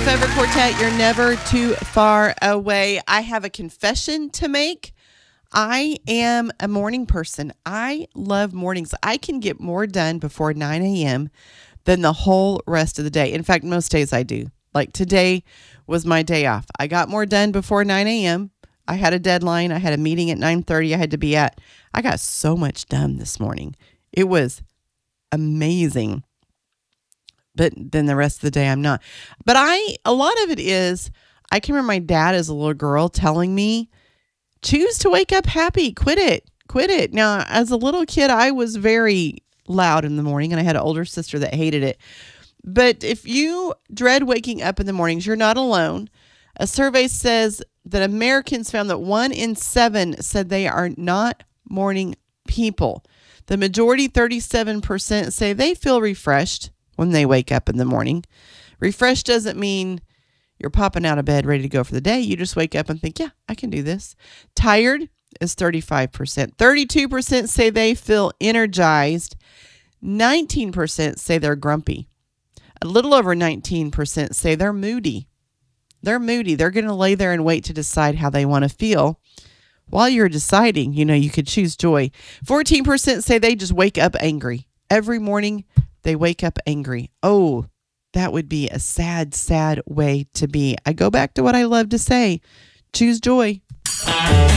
Favorite Quartet, you're never too far away. I have a confession to make. I am a morning person. I love mornings. I can get more done before 9 a.m. than the whole rest of the day. In fact, most days I do. Like today was my day off. I got more done before 9 a.m. I had a deadline. I had a meeting at 9:30 I had to be at. I got so much done this morning. It was amazing. But then the rest of the day I'm not. But a lot of it is, I can remember my dad as a little girl telling me, choose to wake up happy. Quit it. Now, as a little kid, I was very loud in the morning, and I had an older sister that hated it. But if you dread waking up in the mornings, you're not alone. A survey says that Americans found that 1 in 7 said they are not morning people. The majority, 37%, say they feel refreshed when they wake up in the morning. Refreshed doesn't mean you're popping out of bed ready to go for the day. You just wake up and think, yeah, I can do this. Tired is 35%. 32% say they feel energized. 19% say they're grumpy. A little over 19% say they're moody. They're moody. They're going to lay there and wait to decide how they want to feel. While you're deciding, you could choose joy. 14% say they just wake up angry. Every morning, they wake up angry. Oh, that would be a sad, sad way to be. I go back to what I love to say. Choose joy.